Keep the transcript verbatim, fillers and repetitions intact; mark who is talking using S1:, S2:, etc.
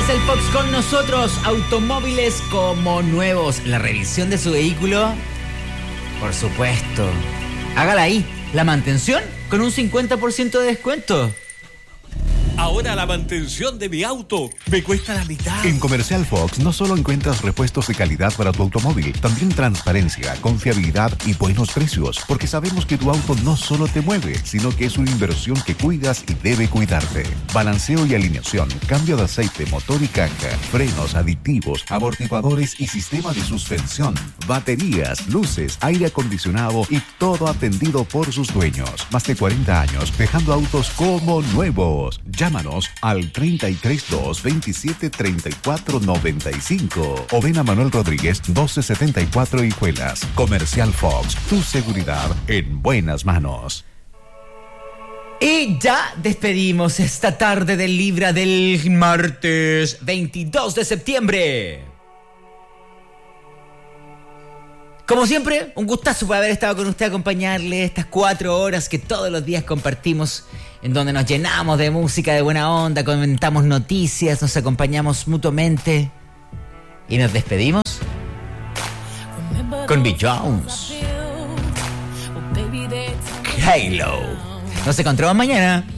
S1: Comercial Fox con nosotros, automóviles como nuevos. La revisión de su vehículo, por supuesto. Hágala ahí. La mantención con un cincuenta por ciento de descuento.
S2: Ahora la mantención de mi auto me cuesta la mitad.
S3: En Comercial Fox no solo encuentras repuestos de calidad para tu automóvil, también transparencia, confiabilidad y buenos precios, porque sabemos que tu auto no solo te mueve, sino que es una inversión que cuidas y debe cuidarte. Balanceo y alineación, cambio de aceite, motor y caja, frenos, aditivos, amortiguadores y sistema de suspensión, baterías, luces, aire acondicionado y todo atendido por sus dueños. Más de cuarenta años dejando autos como nuevos. Llámanos al treinta y tres dos veintisiete treinta y cuatro noventa y cinco o ven a Manuel Rodríguez doce setenta y cuatro Hijuelas. Comercial Fox, tu seguridad en buenas manos.
S1: Y ya despedimos esta tarde del Libra del martes veintidós de septiembre. Como siempre, un gustazo por haber estado con usted, acompañarle estas cuatro horas que todos los días compartimos, en donde nos llenamos de música de buena onda, comentamos noticias, nos acompañamos mutuamente. Y nos despedimos con B. Jones. Halo. Nos encontramos mañana.